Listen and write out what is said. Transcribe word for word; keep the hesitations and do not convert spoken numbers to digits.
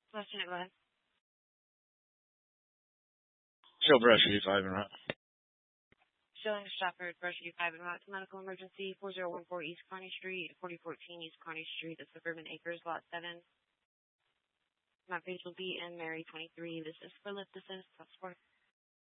Lieutenant, go ahead. Show brush you five and right. Showing Stratford, Brushview five and Route to medical emergency, four zero one four East Kearney Street, forty fourteen East Kearney Street, the Suburban Acres, Lot seven. My page will be in Mary twenty-three. This is for lift assist. That's for